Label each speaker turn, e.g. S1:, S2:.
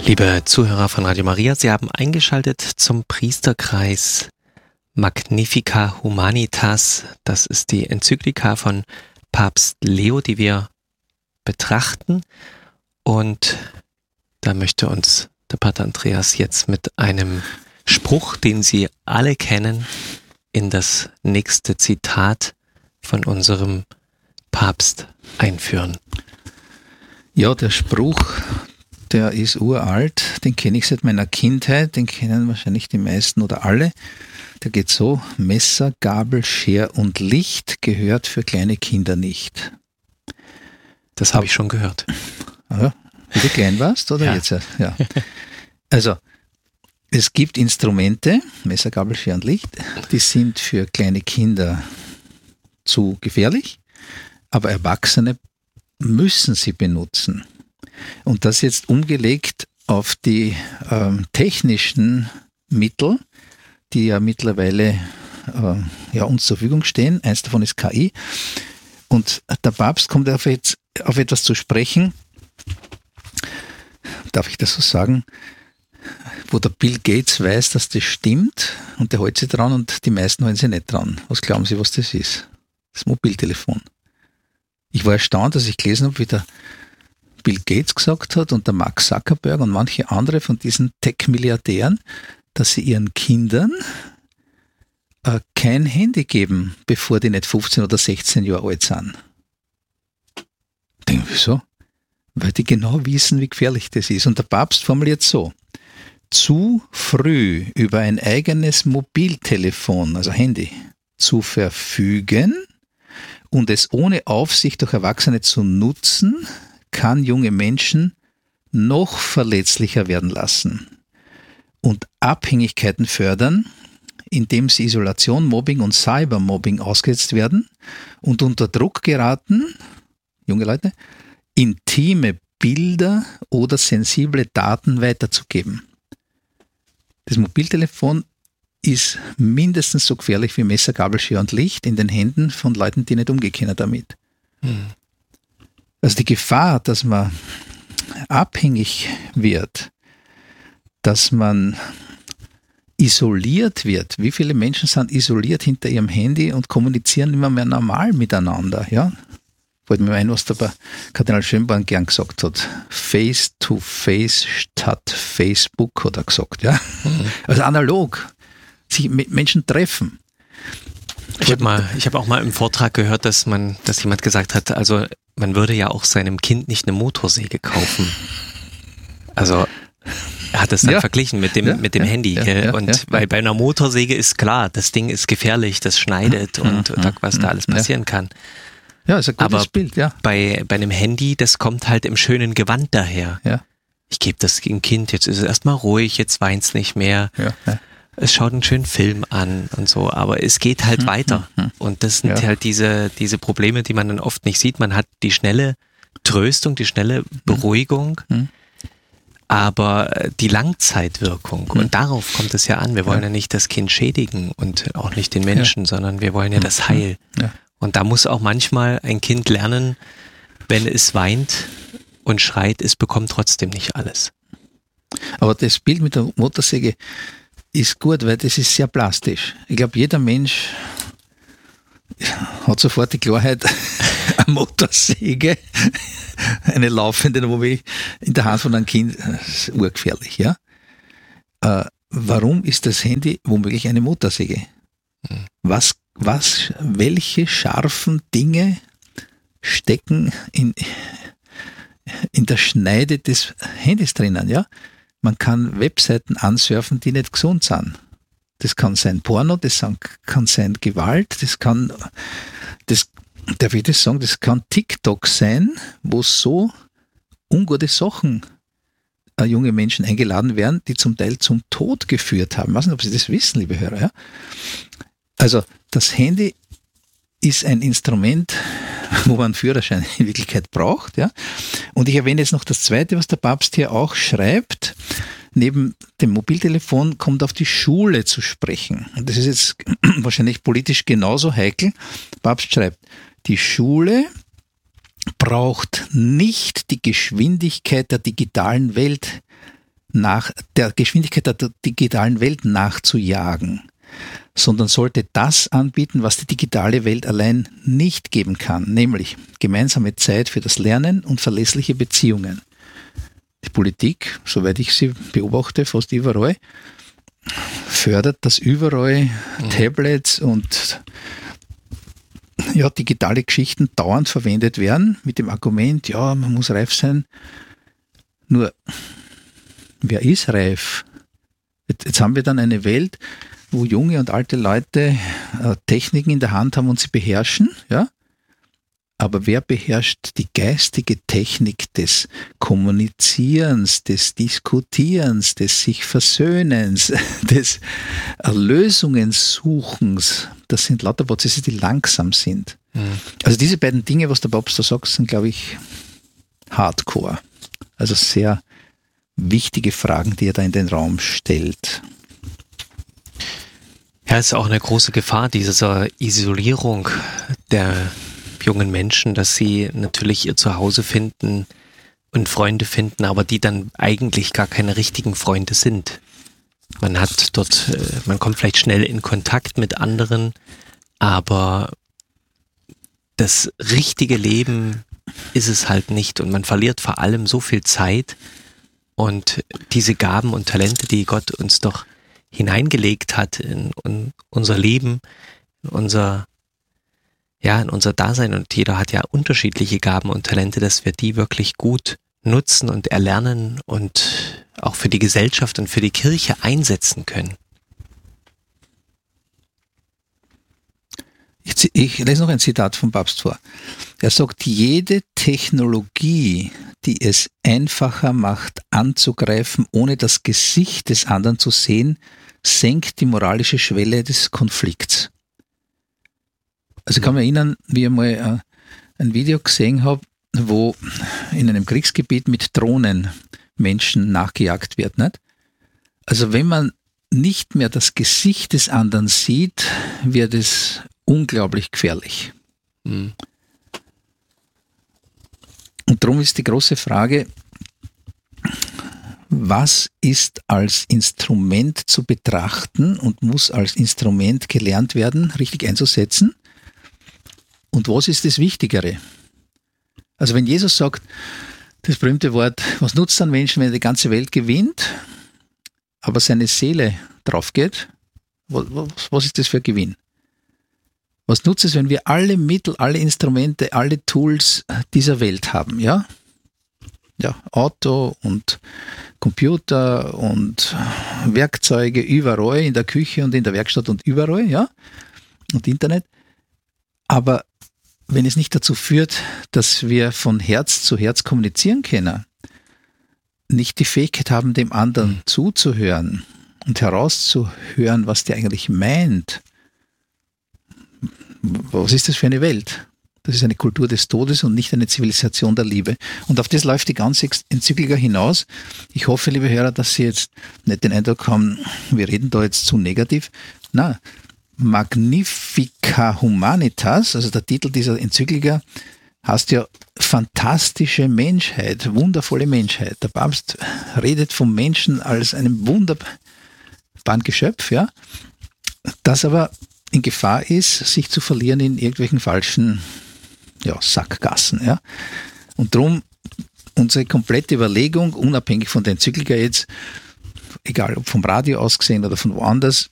S1: Liebe Zuhörer von Radio Maria, Sie haben eingeschaltet zum Priesterkreis Magnifica Humanitas. Das ist die Enzyklika von Papst Leo, die wir betrachten. Und da möchte uns der Pater Andreas jetzt mit einem Spruch, den Sie alle kennen, in das nächste Zitat von unserem Papst einführen.
S2: Ja, der Spruch, der ist uralt, den kenne ich seit meiner Kindheit, den kennen wahrscheinlich die meisten oder alle. Der geht so: Messer, Gabel, Scher und Licht gehört für kleine Kinder nicht.
S1: Das habe ich schon gehört.
S2: Ja, wie du klein warst, oder
S1: ja.
S2: Jetzt? Ja. Also, es gibt Instrumente, Messer, Gabel, Scher und Licht, die sind für kleine Kinder zu gefährlich, aber Erwachsene müssen sie benutzen. Und das jetzt umgelegt auf die technischen Mittel, die ja mittlerweile uns zur Verfügung stehen. Eins davon ist KI. Und der Papst kommt auf etwas zu sprechen, darf ich das so sagen, wo der Bill Gates weiß, dass das stimmt, und der hält sich dran und die meisten halten sich nicht dran. Was glauben Sie, was das ist? Das Mobiltelefon. Ich war erstaunt, dass ich gelesen habe, wie der Bill Gates gesagt hat und der Mark Zuckerberg und manche andere von diesen Tech-Milliardären, dass sie ihren Kindern kein Handy geben, bevor die nicht 15 oder 16 Jahre alt sind. Ich denke, wieso? Weil die genau wissen, wie gefährlich das ist. Und der Papst formuliert so: Zu früh über ein eigenes Mobiltelefon, also Handy, zu verfügen und es ohne Aufsicht durch Erwachsene zu nutzen, kann junge Menschen noch verletzlicher werden lassen und Abhängigkeiten fördern, indem sie Isolation, Mobbing und Cybermobbing ausgesetzt werden und unter Druck geraten, junge Leute, intime Bilder oder sensible Daten weiterzugeben. Das Mobiltelefon ist mindestens so gefährlich wie Messer, Gabel, Scher und Licht in den Händen von Leuten, die nicht umgehen können damit. Also die Gefahr, dass man abhängig wird, dass man isoliert wird. Wie viele Menschen sind isoliert hinter ihrem Handy und kommunizieren immer mehr normal miteinander? Ja? Fällt mir ein, was der Kardinal Schönborn gern gesagt hat. Face to face statt Facebook, hat er gesagt. Ja? Also analog. Sich mit Menschen treffen.
S1: Ich habe auch mal im Vortrag gehört, dass jemand gesagt hat, also man würde ja auch seinem Kind nicht eine Motorsäge kaufen. Also er hat es dann verglichen mit dem Handy. Weil bei einer Motorsäge ist klar, das Ding ist gefährlich, das schneidet und was da alles passieren kann.
S2: Ja, ist ein gutes
S1: Aber
S2: Bild, ja.
S1: Bei einem Handy, das kommt halt im schönen Gewand daher.
S2: Ja.
S1: Ich gebe das dem Kind, jetzt ist es erstmal ruhig, jetzt weint es nicht mehr.
S2: Ja.
S1: Es schaut einen schönen Film an und so, aber es geht halt weiter. Und das sind halt diese Probleme, die man dann oft nicht sieht. Man hat die schnelle Tröstung, die schnelle Beruhigung, aber die Langzeitwirkung, und darauf kommt es ja an. Wir wollen ja nicht das Kind schädigen und auch nicht den Menschen, sondern wir wollen ja das Heil.
S2: Ja.
S1: Und da muss auch manchmal ein Kind lernen, wenn es weint und schreit, es bekommt trotzdem nicht alles.
S2: Aber das Bild mit der Motorsäge ist gut, weil das ist sehr plastisch. Ich glaube, jeder Mensch hat sofort die Klarheit, eine Motorsäge, eine laufende, in der Hand von einem Kind, ist urgefährlich. Ja? Warum ist das Handy womöglich eine Motorsäge? Welche scharfen Dinge stecken in der Schneide des Handys drinnen? Ja? Man kann Webseiten ansurfen, die nicht gesund sind. Das kann sein Porno, das kann sein Gewalt, das kann TikTok sein, wo so ungute Sachen junge Menschen eingeladen werden, die zum Teil zum Tod geführt haben. Ich weiß nicht, ob Sie das wissen, liebe Hörer. Ja? Also das Handy ist ein Instrument, wo man einen Führerschein in Wirklichkeit braucht. Ja? Und ich erwähne jetzt noch das Zweite, was der Papst hier auch schreibt. Neben dem Mobiltelefon kommt auf die Schule zu sprechen. Und das ist jetzt wahrscheinlich politisch genauso heikel. Der Papst schreibt, die Schule braucht nicht die Geschwindigkeit der digitalen Welt, der Geschwindigkeit der digitalen Welt nachzujagen, sondern sollte das anbieten, was die digitale Welt allein nicht geben kann, nämlich gemeinsame Zeit für das Lernen und verlässliche Beziehungen. Die Politik, soweit ich sie beobachte, fast überall, fördert, dass überall Tablets und digitale Geschichten dauernd verwendet werden, mit dem Argument, ja, man muss reif sein. Nur, wer ist reif? Jetzt haben wir dann eine Welt, wo junge und alte Leute Techniken in der Hand haben und sie beherrschen, ja? Aber wer beherrscht die geistige Technik des Kommunizierens, des Diskutierens, des sich Versöhnens, des Lösungssuchens? Das sind lauter Prozesse, die langsam sind. Mhm. Also diese beiden Dinge, was der Papst da sagt, sind, glaube ich, hardcore. Also sehr wichtige Fragen, die er da in den Raum stellt.
S1: Ja, es ist auch eine große Gefahr dieser Isolierung der jungen Menschen, dass sie natürlich ihr Zuhause finden und Freunde finden, aber die dann eigentlich gar keine richtigen Freunde sind. Man hat dort, man kommt vielleicht schnell in Kontakt mit anderen, aber das richtige Leben ist es halt nicht und man verliert vor allem so viel Zeit und diese Gaben und Talente, die Gott uns doch hineingelegt hat in unser Leben, in unser Dasein, und jeder hat ja unterschiedliche Gaben und Talente, dass wir die wirklich gut nutzen und erlernen und auch für die Gesellschaft und für die Kirche einsetzen können.
S2: Ich lese noch ein Zitat vom Papst vor. Er sagt, jede Technologie, die es einfacher macht, anzugreifen, ohne das Gesicht des anderen zu sehen, senkt die moralische Schwelle des Konflikts. Also ich kann mich erinnern, wie ich mal ein Video gesehen habe, wo in einem Kriegsgebiet mit Drohnen Menschen nachgejagt wird. Nicht? Also wenn man nicht mehr das Gesicht des anderen sieht, wird es unglaublich gefährlich. Mhm. Und darum ist die große Frage, was ist als Instrument zu betrachten und muss als Instrument gelernt werden, richtig einzusetzen? Und was ist das Wichtigere? Also wenn Jesus sagt, das berühmte Wort, was nutzt ein Mensch, wenn er die ganze Welt gewinnt, aber seine Seele drauf geht, was ist das für ein Gewinn? Was nutzt es, wenn wir alle Mittel, alle Instrumente, alle Tools dieser Welt haben, ja? Ja, Auto und Computer und Werkzeuge überall, in der Küche und in der Werkstatt und überall, ja? Und Internet. Aber wenn es nicht dazu führt, dass wir von Herz zu Herz kommunizieren können, nicht die Fähigkeit haben, dem anderen zuzuhören und herauszuhören, was der eigentlich meint, was ist das für eine Welt? Das ist eine Kultur des Todes und nicht eine Zivilisation der Liebe. Und auf das läuft die ganze Enzyklika hinaus. Ich hoffe, liebe Hörer, dass Sie jetzt nicht den Eindruck haben, wir reden da jetzt zu negativ. Na, Magnifica Humanitas, also der Titel dieser Enzyklika, heißt ja fantastische Menschheit, wundervolle Menschheit. Der Papst redet vom Menschen als einem wunderbaren Geschöpf, ja, das aber in Gefahr ist, sich zu verlieren in irgendwelchen falschen Sackgassen. Ja. Und darum unsere komplette Überlegung, unabhängig von der Enzyklika jetzt, egal ob vom Radio aus gesehen oder von woanders,